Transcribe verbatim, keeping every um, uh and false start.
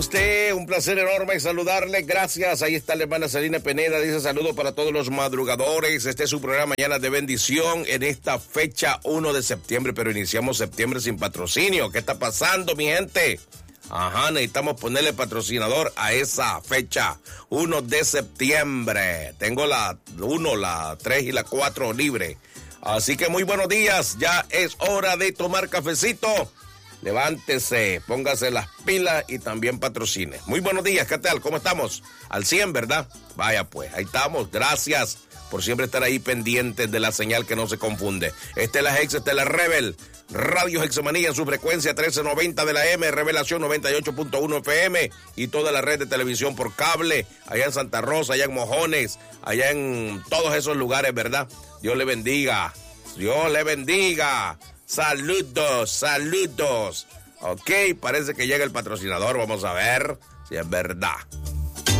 Usted, un placer enorme saludarle, gracias. Ahí está la hermana Celina Peneda, dice saludo para todos los madrugadores. Este es su programa Mañana de Bendición en esta fecha uno de septiembre, pero iniciamos septiembre sin patrocinio. ¿Qué está pasando, mi gente? Ajá, necesitamos ponerle patrocinador a esa fecha, uno de septiembre. Tengo la uno, la tres y la cuatro libre. Así que muy buenos días, ya es hora de tomar cafecito. Levántese, póngase las pilas y también patrocine. Muy buenos días, ¿qué tal? ¿Cómo estamos? Al cien, ¿verdad? Vaya pues, ahí estamos. Gracias por siempre estar ahí pendientes de la señal que no se confunde. Esta es la Hex, esta es la Rebel. Radio Hexamanía en su frecuencia trece noventa de la M, Revelación noventa y ocho punto uno F M y toda la red de televisión por cable, allá en Santa Rosa, allá en Mojones, allá en todos esos lugares, ¿verdad? Dios le bendiga, Dios le bendiga. Saludos, saludos. Ok, parece que llega el patrocinador, vamos a ver si es verdad.